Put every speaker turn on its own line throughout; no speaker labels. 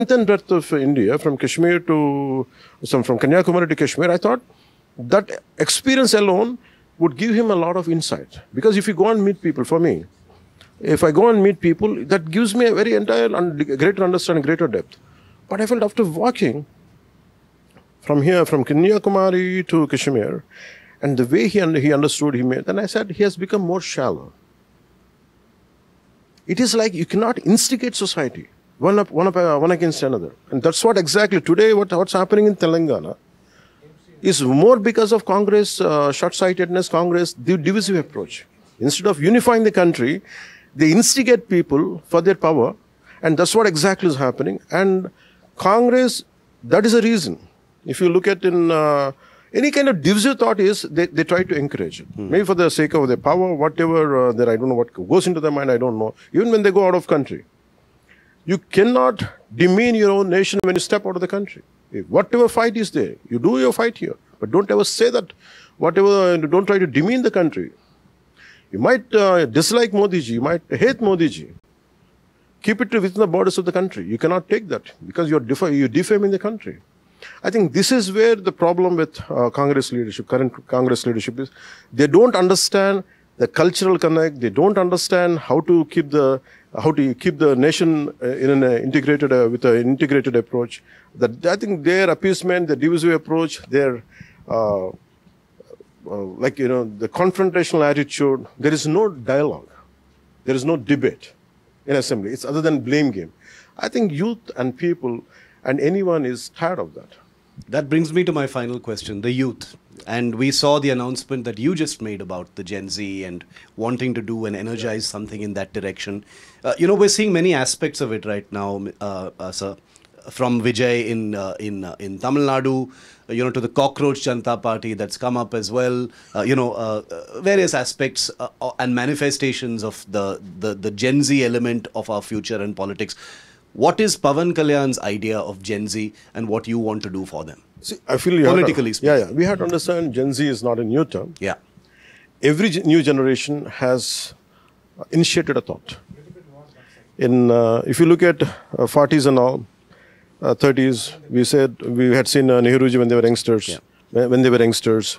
and breadth of India, from Kashmir to from Kanyakumari to Kashmir, I thought that experience alone would give him a lot of insight. Because if you go and meet people, for me, if I go and meet people, that gives me a very greater understanding, greater depth. But I felt after walking from here, from Kanyakumari to Kashmir, and the way he understood, then I said, he has become more shallow. It is like you cannot instigate society, one against another. And that's what exactly today, what's happening in Telangana is more because of Congress, short-sightedness, Congress, the divisive approach. Instead of unifying the country, they instigate people for their power, and that's what exactly is happening. And Congress, that is a reason. If you look at in any kind of divisive thought is, they try to encourage it. Maybe for the sake of their power, whatever, I don't know what goes into their mind, I don't know. Even when they go out of country. You cannot demean your own nation when you step out of the country. Whatever fight is there, you do your fight here. But don't ever say that, don't try to demean the country. You might dislike Modi ji, you might hate Modi ji. Keep it within the borders of the country. You cannot take that because you're defaming the country. I think this is where the problem with Congress leadership, current Congress leadership is. They don't understand the cultural connect. They don't understand how to keep the nation in an integrated with an integrated approach. I think their appeasement, the divisive approach, their the confrontational attitude. There is no dialogue. There is no debate in assembly. It's other than blame game. I think youth and people and anyone is tired of that.
That brings me to my final question, the youth. And we saw the announcement that you just made about the Gen Z and wanting to do and energize something in that direction. We're seeing many aspects of it right now, sir. From Vijay in Tamil Nadu, to the Cockroach Janata Party that's come up as well. Various aspects and manifestations of the Gen Z element of our future and politics. What is Pawan Kalyan's idea of Gen Z and what you want to do for them?
See, I feel politically speaking. We have to understand Gen Z is not a new term.
Yeah.
Every new generation has initiated a thought. If you look at 40s and all, 30s, we had seen Nehruji when they were youngsters.
Yeah.
When they were youngsters.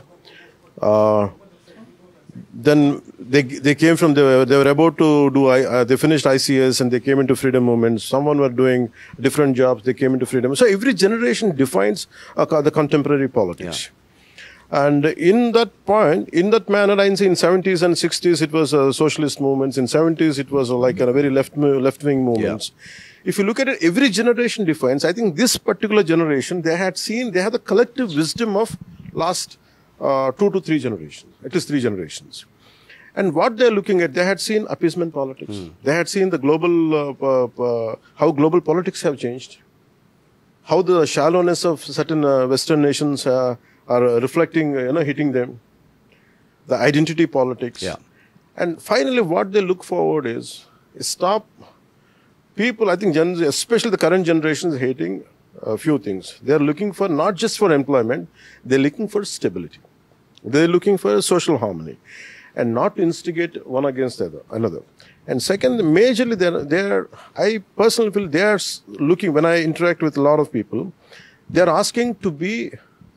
Then they came from, they were about to do, they finished ICS and they came into freedom movements. Someone were doing different jobs, they came into freedom. So every generation defines the contemporary politics. Yeah. And in that point, in that manner, I say in 70s and 60s, it was socialist movements. In 70s, it was like a very left-wing movements. Yeah. If you look at it, every generation defines. I think this particular generation, they had the collective wisdom of last 2 to 3 generations, at least 3 generations. And what they're looking at, they had seen appeasement politics. They had seen the global, how global politics have changed, how the shallowness of certain Western nations are reflecting, hitting them, the identity politics.
Yeah.
And finally, what they look forward is stop people, I think, especially the current generation is hating a few things. They're looking for, not just for employment, they're looking for stability. They're looking for social harmony and not to instigate one against another. And second, majorly, I personally feel they are looking, when I interact with a lot of people, they're asking to be,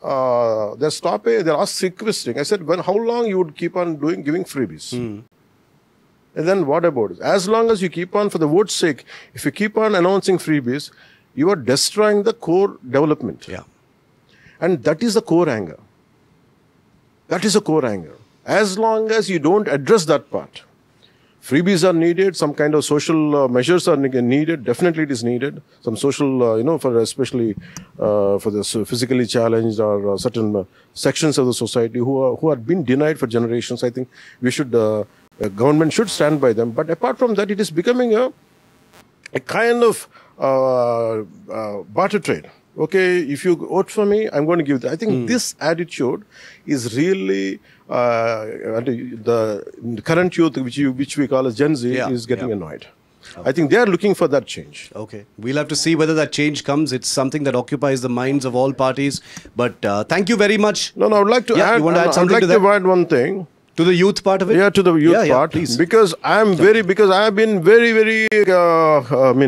they're requesting. I said, how long you would keep on giving freebies? And then what about it? As long as you keep on, for the vote's sake, if you keep on announcing freebies, you are destroying the core development.
Yeah.
And that is the core anger. That is the core anger. As long as you don't address that part, freebies are needed, some kind of social measures are needed, definitely it is needed. Some social, for especially for the physically challenged or certain sections of the society who are being denied for generations. I think we should, government should stand by them. But apart from that, it is becoming a kind of barter trade. Okay, if you vote for me, I'm going to give that. I think this attitude is really the current youth, which we call as Gen Z, is getting annoyed. Okay. I think they are looking for that change.
Okay, we'll have to see whether that change comes. It's something that occupies the minds of all parties. But thank you very much.
No, I would like to add.
You want to add something to that?
I would like to add one thing.
To the youth part of it?
Yeah, to the youth part.
Please.
Because I have been very, very,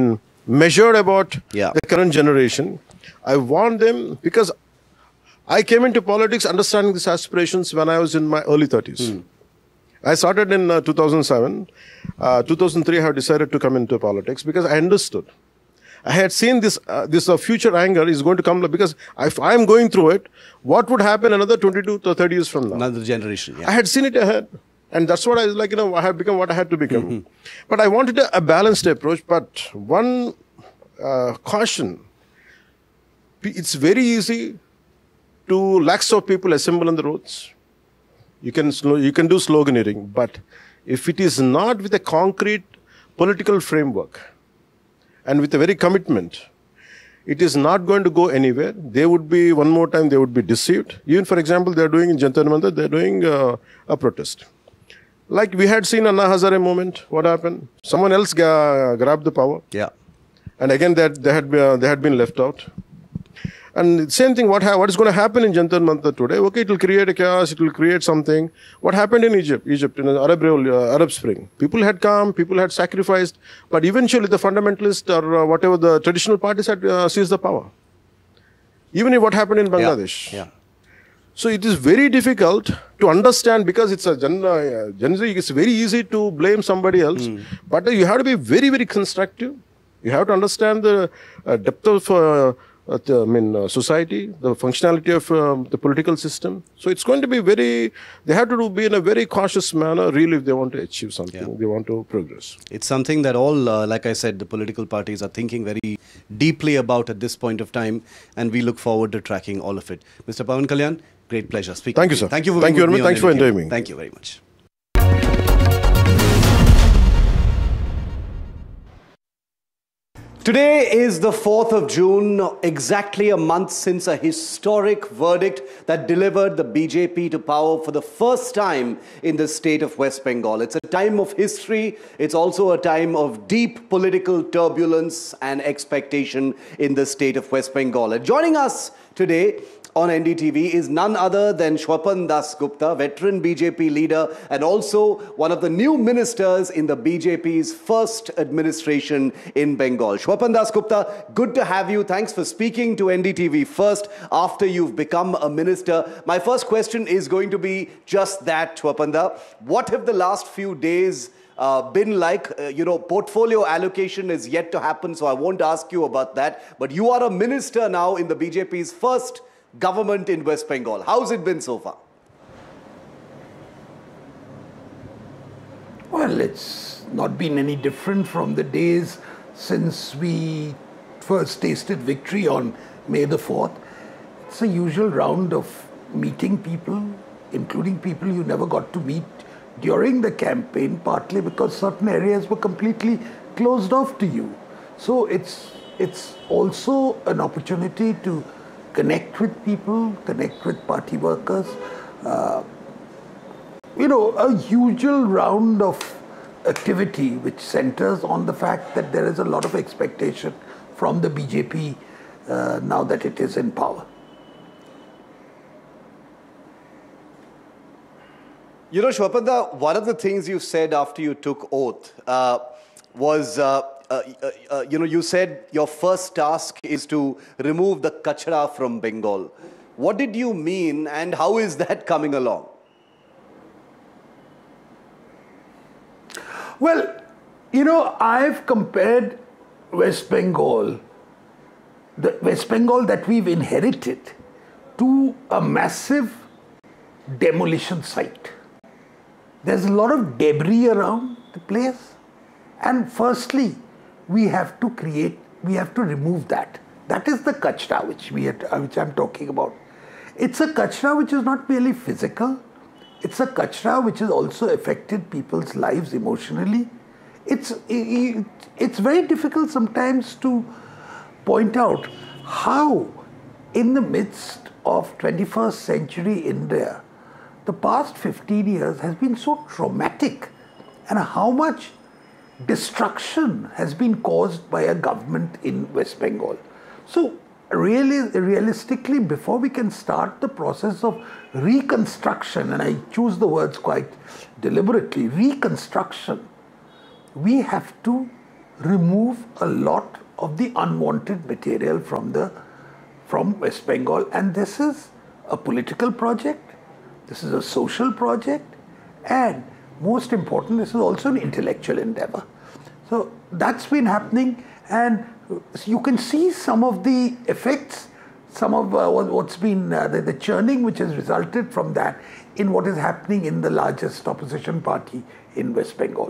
measured about
Yeah.
the current generation. I want them, because I came into politics understanding these aspirations when I was in my early 30s. I started in 2007. 2003, I have decided to come into politics because I understood. I had seen this future anger is going to come, because if I am going through it, what would happen another 22 to 30 years from now?
Another generation.
I
Yeah.
had seen it ahead. And that's what I was like, I have become what I had to become. But I wanted a balanced approach. But one caution, it's very easy to lakhs of people assemble on the roads. You can do sloganeering, but if it is not with a concrete political framework and with a very commitment, it is not going to go anywhere. They would be, one more time, they would be deceived. Even, for example, they're doing in Jantar Mandir, they're doing a protest. Like we had seen Anna Hazare moment, what happened? Someone else grabbed the power.
Yeah.
And again, they had been left out. And same thing, what is going to happen in Jantar Mantar today? Okay, it will create a chaos, it will create something. What happened in Egypt in the Arab Spring? People had come, people had sacrificed, but eventually the fundamentalists or whatever the traditional parties had seized the power. Even if what happened in Bangladesh.
Yeah.
So it is very difficult to understand, because it's a Gen Z, it's very easy to blame somebody else. But you have to be very, very constructive. You have to understand the depth of society, the functionality of the political system. So it's going to be they have to be in a very cautious manner, really, if they want to achieve something, they want to progress.
It's something that all, like I said, the political parties are thinking very deeply about at this point of time, and we look forward to tracking all of it. Mr. Pawan Kalyan, great pleasure speaking
Thank you,
to you.
sir.
Thank you for
Thank you
being
very
with
much.
me
Thanks for
on
inviting me.
Thank you very much. Today is the 4th of June, exactly a month since a historic verdict that delivered the BJP to power for the first time in the state of West Bengal. It's a time of history. It's also a time of deep political turbulence and expectation in the state of West Bengal. And joining us today on NDTV is none other than Shwapan Das Gupta, veteran BJP leader and also one of the new ministers in the BJP's first administration in Bengal. Shwapan Das Gupta, good to have you. Thanks for speaking to NDTV first after you've become a minister. My first question is going to be just that, Shwapan Da. What have the last few days been like? Portfolio allocation is yet to happen, so I won't ask you about that. But you are a minister now in the BJP's first government in West Bengal. How's it been so far?
Well, it's not been any different from the days since we first tasted victory on May the 4th. It's a usual round of meeting people, including people you never got to meet during the campaign, partly because certain areas were completely closed off to you. So it's also an opportunity to connect with people, connect with party workers. A usual round of activity which centers on the fact that there is a lot of expectation from the BJP now that it is in power.
You know, Shwapan Da, one of the things you said after you took oath was, you said your first task is to remove the kachra from Bengal. What did you mean and how is that coming along?
Well, I've compared West Bengal, the West Bengal that we've inherited, to a massive demolition site. There's a lot of debris around the place. And firstly, we have to remove that. That is the kachra which I'm talking about. It's a kachra which is not merely physical. It's a kachra which has also affected people's lives emotionally. It's very difficult sometimes to point out how in the midst of 21st century India, the past 15 years has been so traumatic and how much destruction has been caused by a government in West Bengal. So realistically, before we can start the process of reconstruction, and I choose the words quite deliberately, reconstruction, we have to remove a lot of the unwanted material from West Bengal. And this is a political project, this is a social project, and most important, this is also an intellectual endeavor. So that's been happening, and you can see some of the effects, some of what's been the churning which has resulted from that in what is happening in the largest opposition party in West Bengal.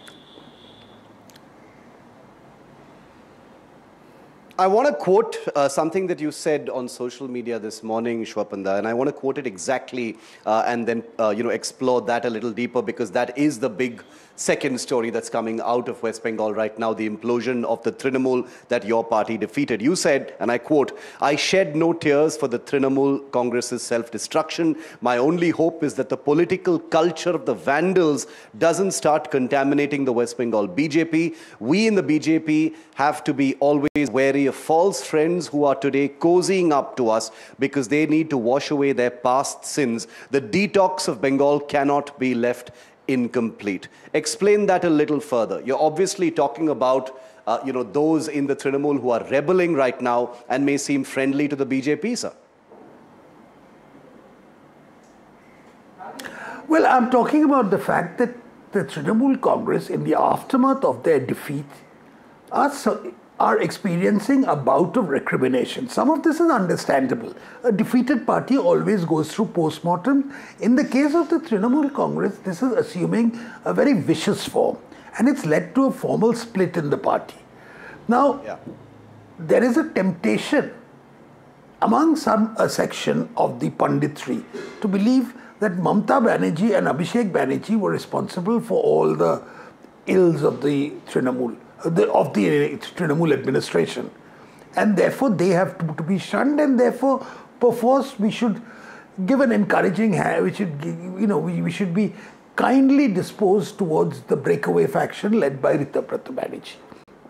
I want to quote something that you said on social media this morning, Shwapanda, and I want to quote it exactly and then explore that a little deeper, because that is the big second story that's coming out of West Bengal right now, the implosion of the Trinamool that your party defeated. You said, and I quote, "I shed no tears for the Trinamool Congress's self-destruction. My only hope is that the political culture of the vandals doesn't start contaminating the West Bengal BJP. We in the BJP have to be always wary of false friends who are today cozying up to us because they need to wash away their past sins. The detox of Bengal cannot be left incomplete." Explain that a little further. You're obviously talking about those in the Trinamool who are rebelling right now and may seem friendly to the BJP, sir.
Well, I'm talking about the fact that the Trinamool Congress, in the aftermath of their defeat, are experiencing a bout of recrimination. Some of this is understandable. A defeated party always goes through post-mortem. In the case of the Trinamool Congress, this is assuming a very vicious form, and it's led to a formal split in the party. Now, there is a temptation among a section of the Panditry to believe that Mamata Banerjee and Abhishek Banerjee were responsible for all the ills of the Trinamool. Of the Trinamool administration, and therefore they have to be shunned, and therefore perforce we should give an encouraging hand. We should be kindly disposed towards the breakaway faction led by Ritabrata Banerjee.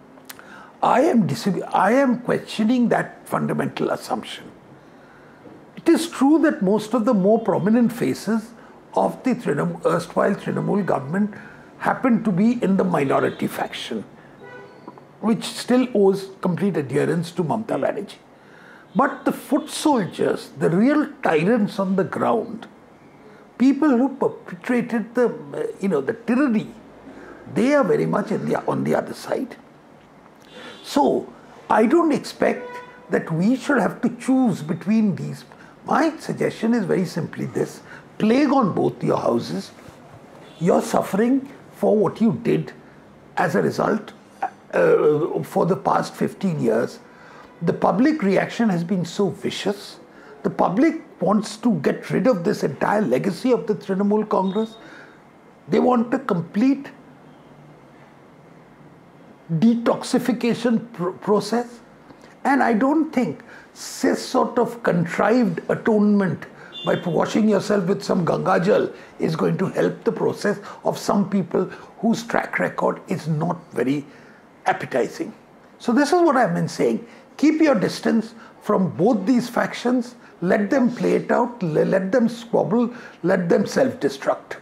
I am questioning that fundamental assumption. It is true that most of the more prominent faces of the erstwhile Trinamool government happen to be in the minority faction, which still owes complete adherence to Mamata Banerjee. But the foot soldiers, the real tyrants on the ground, people who perpetrated the tyranny, they are very much on the other side. So, I don't expect that we should have to choose between these. My suggestion is very simply this: plague on both your houses. You're suffering for what you did as a result for the past 15 years. The public reaction has been so vicious. The public wants to get rid of this entire legacy of the Trinamool Congress. They want a complete detoxification process. And I don't think this sort of contrived atonement by washing yourself with some Gangajal is going to help the process of some people whose track record is not very appetizing. So this is what I've been saying. Keep your distance from both these factions. Let them play it out. Let them squabble. Let them self-destruct.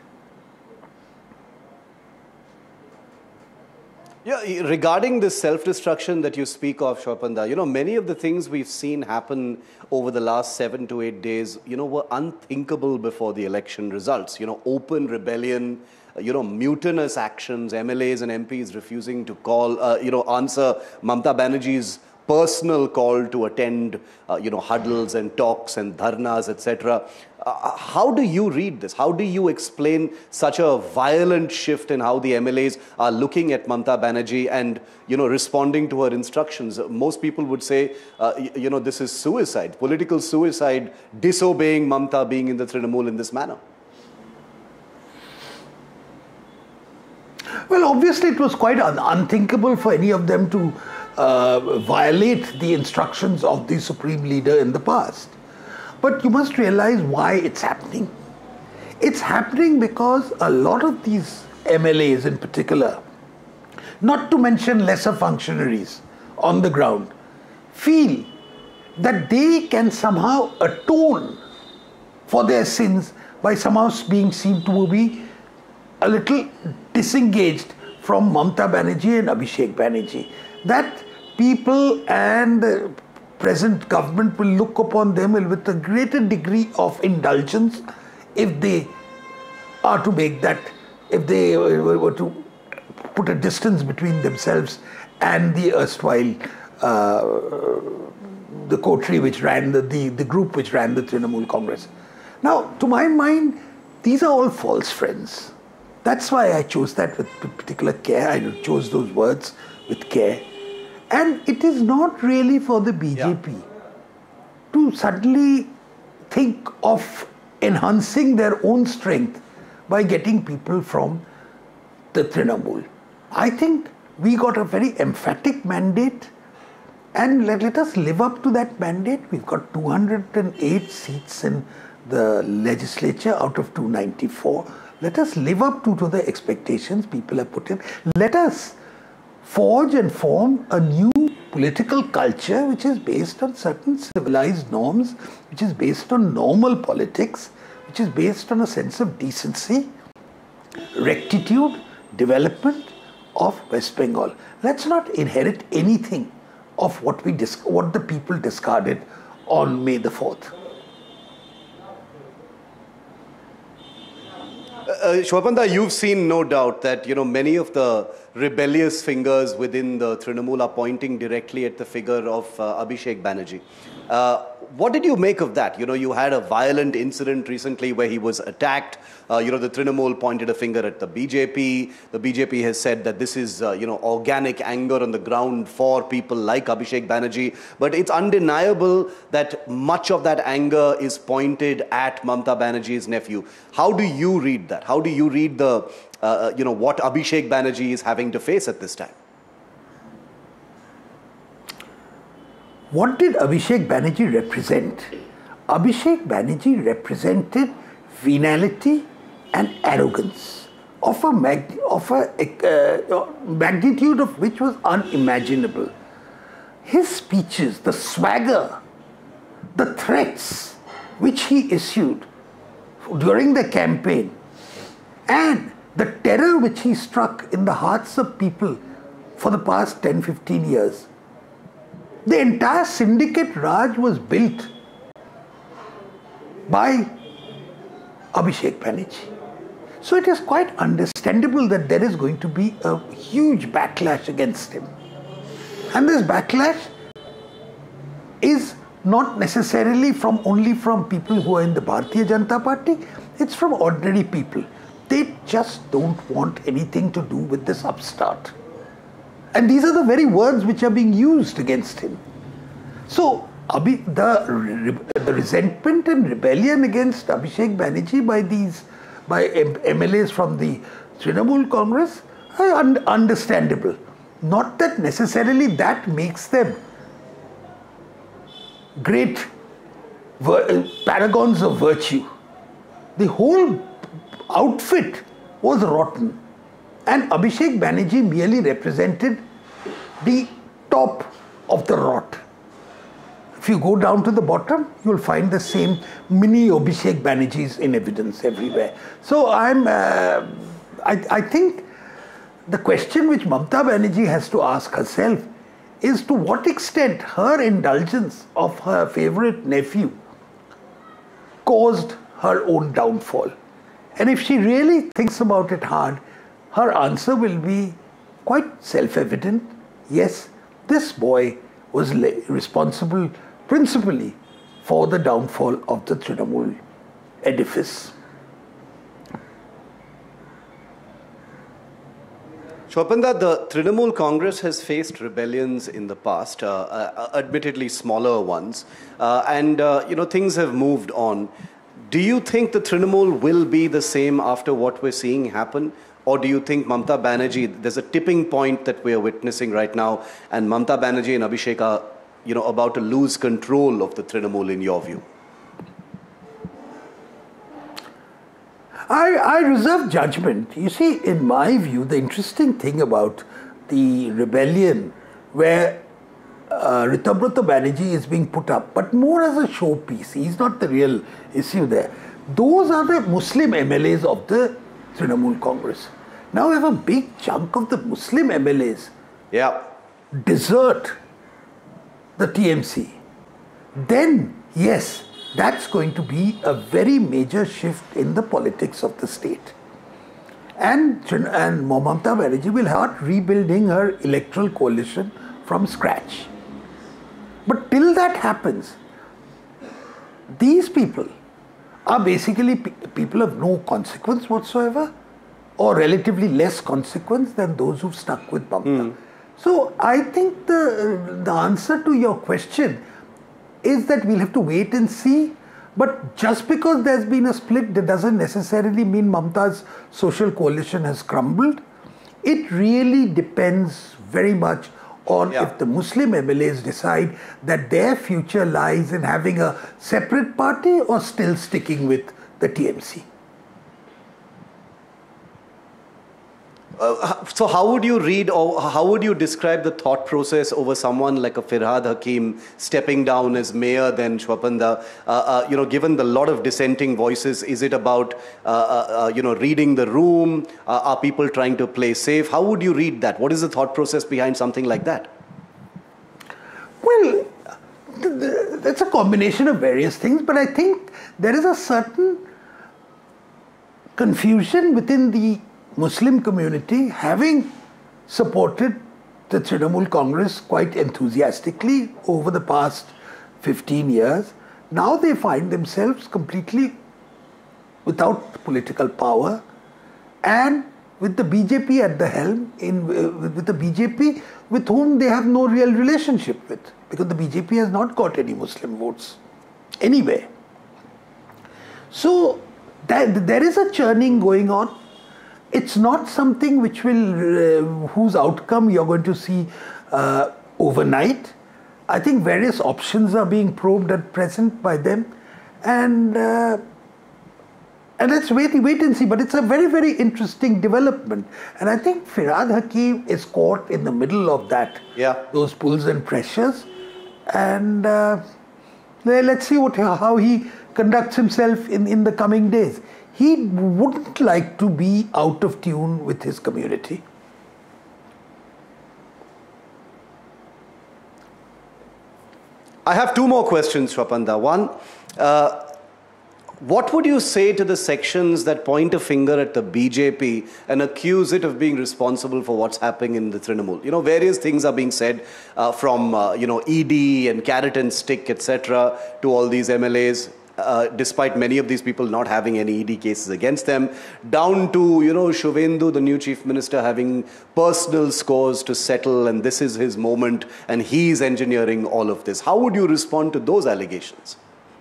Yeah, regarding this self-destruction that you speak of, Shwapanda, many of the things we've seen happen over the last 7 to 8 days, were unthinkable before the election results. Open rebellion, mutinous actions, MLAs and MPs refusing to answer Mamata Banerjee's personal call to attend, huddles and talks and dharnas, etc. How do you read this? How do you explain such a violent shift in how the MLAs are looking at Mamata Banerjee and, responding to her instructions? Most people would say, this is suicide, political suicide, disobeying Mamata, being in the Trinamool in this manner.
Well, obviously it was quite unthinkable for any of them to violate the instructions of the Supreme Leader in the past. But you must realize why it's happening. It's happening because a lot of these MLAs in particular, not to mention lesser functionaries on the ground, feel that they can somehow atone for their sins by somehow being seen to be a little disengaged from Mamata Banerjee and Abhishek Banerjee. That people and the present government will look upon them with a greater degree of indulgence if they are to make that, if they were to put a distance between themselves and the erstwhile the coterie which ran the group which ran the Trinamool Congress. Now, to my mind, these are all false friends. That's why I chose that with particular care. I chose those words with care. And it is not really for the BJP to suddenly think of enhancing their own strength by getting people from the Trinamool. I think we got a very emphatic mandate, and let us live up to that mandate. We've got 208 seats in the legislature out of 294. Let us live up to the expectations people have put in. Let us forge and form a new political culture which is based on certain civilized norms, which is based on normal politics, which is based on a sense of decency, rectitude, development of West Bengal. Let's not inherit anything of what the people discarded on May the 4th.
Shwapanda, you've seen no doubt that, many of the rebellious fingers within the Trinamool are pointing directly at the figure of Abhishek Banerjee. What did you make of that? You had a violent incident recently where he was attacked. The Trinamool pointed a finger at the BJP. The BJP has said that this is, organic anger on the ground for people like Abhishek Banerjee. But it's undeniable that much of that anger is pointed at Mamata Banerjee's nephew. How do you read that? How do you read the, what Abhishek Banerjee is having to face at this time?
What did Abhishek Banerjee represent? Abhishek Banerjee represented venality and arrogance of a magnitude of which was unimaginable. His speeches, the swagger, the threats which he issued during the campaign, and the terror which he struck in the hearts of people for the past 10-15 years. The entire syndicate Raj was built by Abhishek Banerjee. So it is quite understandable that there is going to be a huge backlash against him. And this backlash is not necessarily only from people who are in the Bharatiya Janata Party, it's from ordinary people. They just don't want anything to do with this upstart. And these are the very words which are being used against him. So, the resentment and rebellion against Abhishek Banerjee by MLAs from the Trinamool Congress are understandable. Not that necessarily that makes them great paragons of virtue. The whole outfit was rotten. And Abhishek Banerjee merely represented the top of the rot. If you go down to the bottom, you'll find the same mini Abhishek Banerjees in evidence everywhere. So I think the question which Mamata Banerjee has to ask herself is to what extent her indulgence of her favorite nephew caused her own downfall. And if she really thinks about it hard, her answer will be quite self-evident. Yes, this boy was responsible principally for the downfall of the Trinamool edifice.
Shwapanda, the Trinamool Congress has faced rebellions in the past, admittedly smaller ones, and things have moved on. Do you think the Trinamool will be the same after what we're seeing happen? Or do you think Mamata Banerjee, there's a tipping point that we are witnessing right now, and Mamata Banerjee and Abhishek are, about to lose control of the Trinamool in your view?
I reserve judgment. You see, in my view, the interesting thing about the rebellion where Ritabrata Banerjee is being put up, but more as a showpiece, he's not the real issue there. Those are the Muslim MLAs of the Trinamool Congress. Now we have a big chunk of the Muslim MLAs desert the TMC, then yes, that's going to be a very major shift in the politics of the state. And Mamata Banerjee will start rebuilding her electoral coalition from scratch. But till that happens, these people are basically people of no consequence whatsoever, or relatively less consequence than those who've stuck with Mamata. So I think the answer to your question is that we'll have to wait and see. But just because there's been a split, that doesn't necessarily mean Mamata's social coalition has crumbled. It really depends very much on if the Muslim MLAs decide that their future lies in having a separate party or still sticking with the TMC.
So how would you read, or how would you describe the thought process over someone like a Firhad Hakim stepping down as mayor, then Swapanda? Given the lot of dissenting voices, is it about reading the room? Are people trying to play safe? How would you read that? What is the thought process behind something like that?
Well, that's a combination of various things, but I think there is a certain confusion within the Muslim community, having supported the Trinamool Congress quite enthusiastically over the past 15 years. Now they find themselves completely without political power, and with the BJP at the helm, with the BJP with whom they have no real relationship with, because the BJP has not got any Muslim votes anywhere. So there is a churning going on. It's not something which will, whose outcome you're going to see overnight. I think various options are being probed at present by them, and let's wait and see. But it's a very, very interesting development, and I think Firhad Hakim is caught in the middle of that, those pulls and pressures, and let's see how he conducts himself in the coming days. He wouldn't like to be out of tune with his community.
I have two more questions, Swapanda. One, what would you say to the sections that point a finger at the BJP and accuse it of being responsible for what's happening in the Trinamool? You know, various things are being said from, ED and carrot and stick, etc., to all these MLAs. Despite many of these people not having any ED cases against them, down to, Shuvendu, the new chief minister, having personal scores to settle, and this is his moment, and he's engineering all of this. How would you respond to those allegations?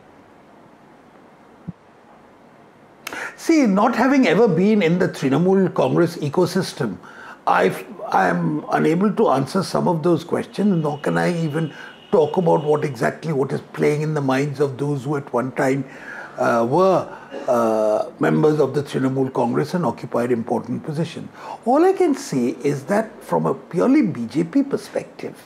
See, not having ever been in the Trinamool Congress ecosystem, I am unable to answer some of those questions, nor can I even talk about what is playing in the minds of those who at one time were members of the Trinamool Congress and occupied important positions. All I can say is that from a purely BJP perspective,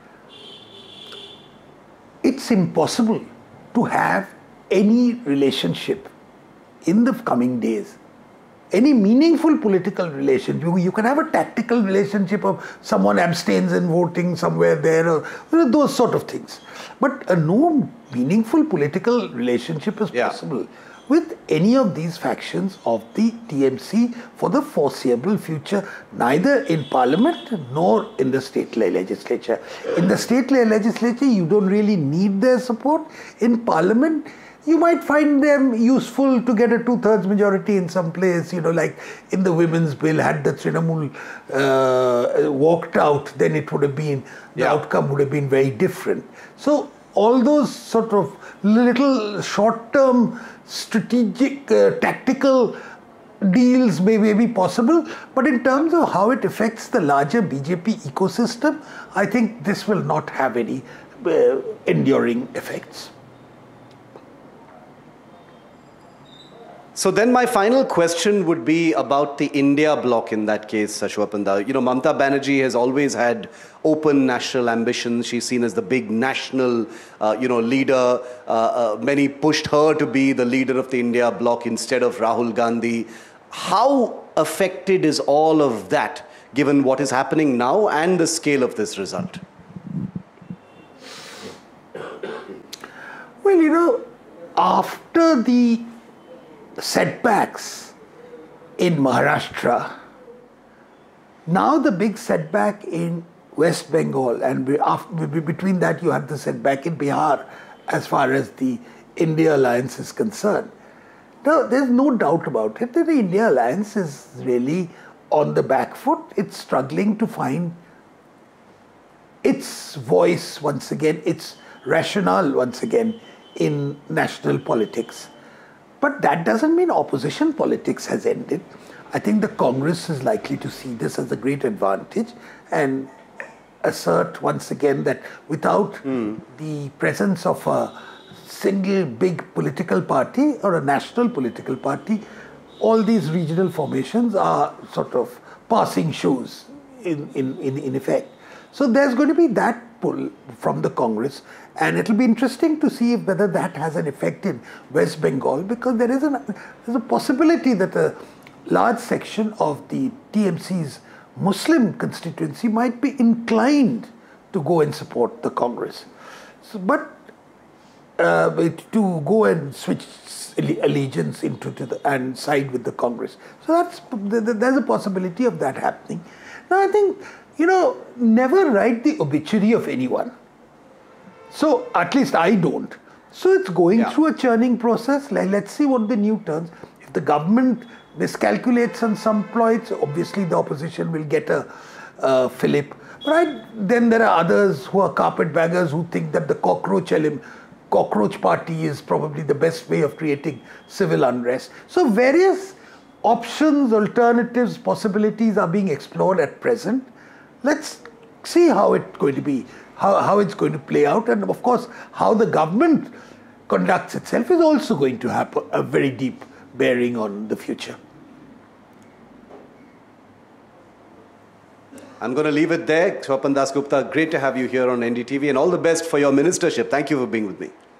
it's impossible to have any relationship in the coming days, any meaningful political relationship. You can have a tactical relationship of someone abstains in voting somewhere there, or those sort of things. But no meaningful political relationship is possible with any of these factions of the TMC for the foreseeable future, neither in Parliament nor in the state legislature. In the state legislature, you don't really need their support. In Parliament, you might find them useful to get a 2/3 majority in some place, like in the women's bill. Had the Trinamool walked out, then it would have been, the outcome would have been very different. So all those sort of little short-term strategic, tactical deals may be possible, but in terms of how it affects the larger BJP ecosystem, I think this will not have any enduring effects.
So then my final question would be about the India bloc in that case, Swapanda. Mamata Banerjee has always had open national ambitions. She's seen as the big national, leader. Many pushed her to be the leader of the India bloc instead of Rahul Gandhi. How affected is all of that, given what is happening now and the scale of this result?
Well, after the setbacks in Maharashtra, now the big setback in West Bengal, and between that you have the setback in Bihar as far as the India alliance is concerned. Now, there's no doubt about it that the India alliance is really on the back foot. It's struggling to find its voice once again, its rationale once again in national politics. But that doesn't mean opposition politics has ended. I think the Congress is likely to see this as a great advantage and assert once again that without the presence of a single big political party or a national political party, all these regional formations are sort of passing shows in effect. So there's going to be that pull from the Congress, and it'll be interesting to see whether that has an effect in West Bengal, because there's a possibility that a large section of the TMC's Muslim constituency might be inclined to go and support the Congress. So, but to go and switch allegiance and side with the Congress. So there's a possibility of that happening. Now I think, never write the obituary of anyone. So at least I don't. So it's going through a churning process. Let's see what the new turns. If the government miscalculates on some ploys, obviously the opposition will get a fillip. But then there are others who are carpetbaggers who think that the cockroach party is probably the best way of creating civil unrest. So various options, alternatives, possibilities are being explored at present. Let's see how it's going to be, how it's going to play out, and of course how the government conducts itself is also going to have a very deep bearing on the future.
I'm going to leave it there. Swapan Das Gupta, great to have you here on NDTV, and all the best for your ministership. Thank you for being with me.